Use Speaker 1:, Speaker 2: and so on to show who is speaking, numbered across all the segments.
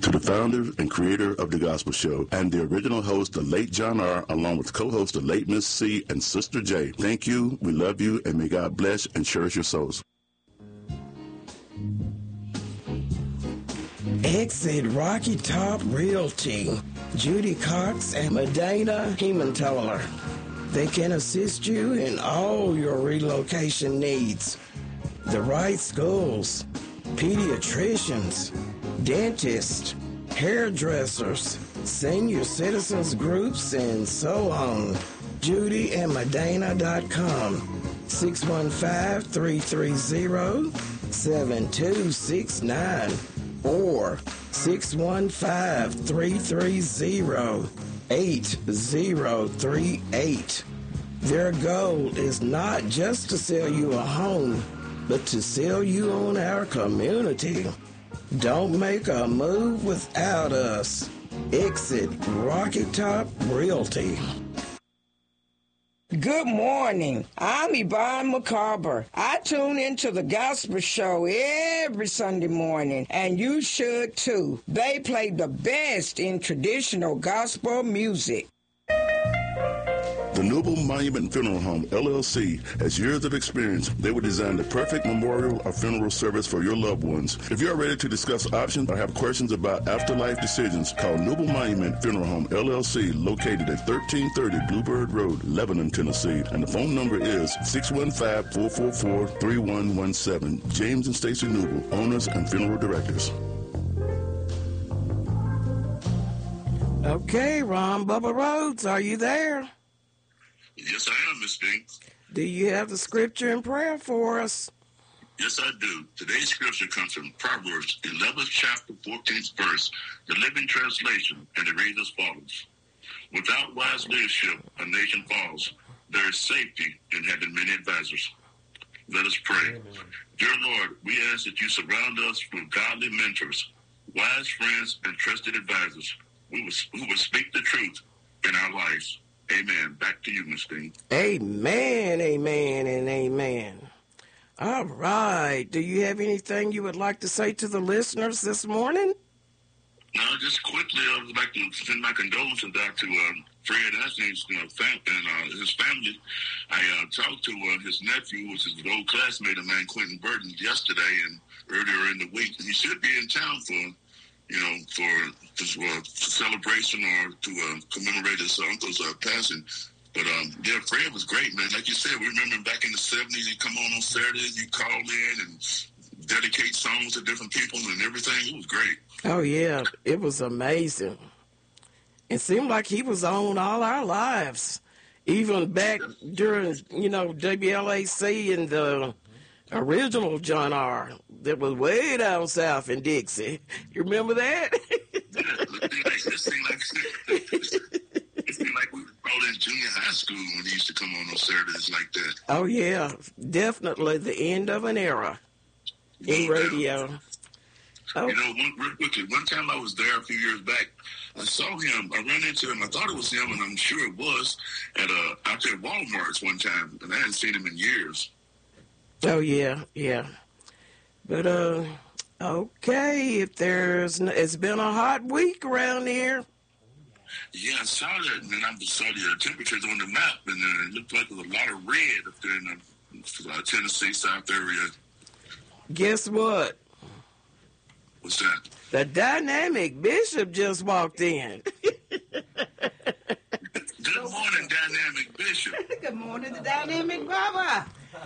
Speaker 1: to the founder and creator of The Gospel Show and the original host, the late John R., along with co-host, the late Miss C. and Sister J. Thank you, we love you, and may God bless and cherish your souls.
Speaker 2: Exit Rocky Top Realty, Judy Cox and Medina Hematoller. They can assist you in all your relocation needs. The right schools, pediatricians, dentists, hairdressers, senior citizens groups, and so on. JudyandMedina.com, 615-330-7269 or 615-330-8038. Their goal is not just to sell you a home, but to sell you on our community. Don't make a move without us. Exit Rocky Top Realty.
Speaker 3: Good morning. I'm Yvonne McCarver. I tune into the Gospel Show every Sunday morning, and you should too. They play the best in traditional gospel music.
Speaker 1: The Noble Monument Funeral Home, LLC, has years of experience. They will design the perfect memorial or funeral service for your loved ones. If you are ready to discuss options or have questions about afterlife decisions, call Noble Monument Funeral Home, LLC, located at 1330 Bluebird Road, Lebanon, Tennessee. And the phone number is 615-444-3117. James and Stacy Noble, owners and funeral directors.
Speaker 2: Okay, Ron Bubba Rhodes, are you there?
Speaker 4: Yes, I am, Miss Bing.
Speaker 2: Do you have the scripture and prayer for us?
Speaker 4: Yes, I do. Today's scripture comes from Proverbs 11th chapter, 14th verse, the Living Translation, and it reads as follows. Without wise leadership, a nation falls. There is safety in having many advisors. Let us pray. Amen. Dear Lord, we ask that you surround us with godly mentors, wise friends, and trusted advisors who will speak the truth in our lives. Amen. Back to you, Miss Dean.
Speaker 2: Amen, amen, and amen. All right. Do you have anything you would like to say to the listeners this morning?
Speaker 4: No, just quickly, I would like to send my condolences out to Fred Anthony's and his family. I talked to his nephew, which is an old classmate of mine, Quentin Burton, yesterday and earlier in the week. He should be in town for celebration or to commemorate his uncle's passing. But, yeah, Fred was great, man. Like you said, we remember back in the 70s, he'd come on Saturdays, you'd call in and dedicate songs to different people and everything. It was great.
Speaker 2: Oh, yeah. It was amazing. It seemed like he was on all our lives, even back during, WLAC and the original John R. that was way down south in Dixie. You remember that?
Speaker 4: It seemed like we were all in junior high school when he used to come on Saturdays like that.
Speaker 2: Oh, yeah. Definitely the end of an era in radio. Oh.
Speaker 4: Real quickly, one time I was there a few years back, I saw him, I ran into him, I thought it was him, and I'm sure it was, out there at Walmart's one time, and I hadn't seen him in years.
Speaker 2: Oh, yeah. But, okay, it's been a hot week around here.
Speaker 4: Yeah, I saw that, and then I saw the temperatures on the map, and it looked like there was a lot of red up there in the Tennessee South area.
Speaker 2: Guess what?
Speaker 4: What's that?
Speaker 2: The dynamic bishop just walked in.
Speaker 4: Good morning, dynamic bishop.
Speaker 5: Good morning, the dynamic Baba.
Speaker 4: I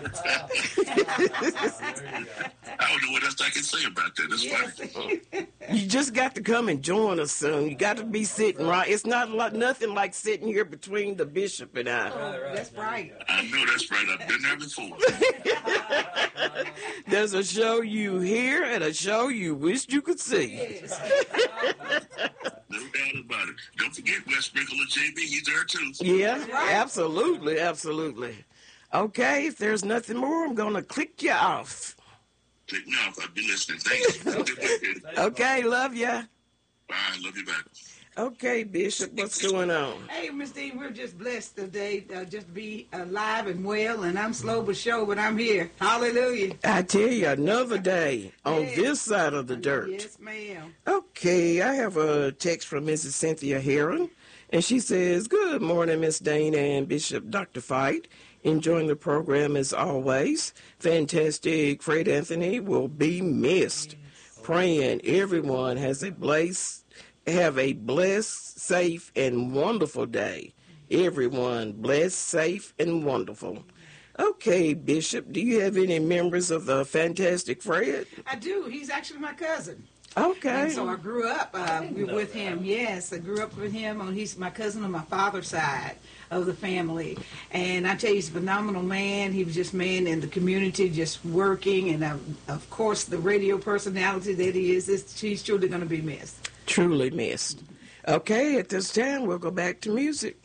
Speaker 4: don't know what else I can say about that. That's funny.
Speaker 2: You just got to come and join us soon. You got to be sitting right. It's nothing like sitting here between the bishop and I.
Speaker 5: Oh, that's right.
Speaker 4: I know that's right. I've been there before.
Speaker 2: There's a show you hear and a show you wished you could see.
Speaker 5: Yes.
Speaker 4: No doubt about it. Don't forget West Sprinkler JB. He's there too.
Speaker 2: Yeah, absolutely. Okay, if there's nothing more, I'm going to click you off.
Speaker 4: Click me off. I'll be listening. Thanks.
Speaker 2: Okay, love ya.
Speaker 4: Bye. Love you back.
Speaker 2: Okay, Bishop, what's going on?
Speaker 5: Hey, Miss Dean, we're just blessed today just to be alive and well, and I'm slow but sure, but I'm here. Hallelujah.
Speaker 2: I tell you, another day on
Speaker 5: Yes.
Speaker 2: this side of the dirt.
Speaker 5: Yes, ma'am.
Speaker 2: Okay, I have a text from Mrs. Cynthia Heron, and she says, "Good morning, Miss Dana and Bishop Dr. Fight. Enjoying the program as always. Fantastic. Fred Anthony will be missed. Praying everyone have a blessed, safe, and wonderful day. Everyone blessed, safe, and wonderful." Okay, Bishop, do you have any members of the Fantastic Fred?
Speaker 5: I do. He's actually my cousin.
Speaker 2: Okay.
Speaker 5: And so I grew up with him. Yes, I grew up with him. He's my cousin on my father's side of the family. And I tell you, he's a phenomenal man. He was just man in the community, just working. And, of course, the radio personality that he is, he's truly going to be missed.
Speaker 2: Truly missed. Okay, at this time, we'll go back to music.